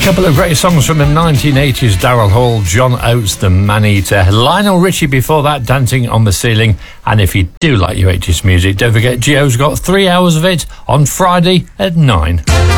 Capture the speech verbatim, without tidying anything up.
Couple of great songs from the nineteen eighties. Daryl Hall, John Oates, The Man-Eater. Lionel Richie before that, Dancing on the Ceiling. And if you do like your eighties music, don't forget Gio's got three hours of it on Friday at nine.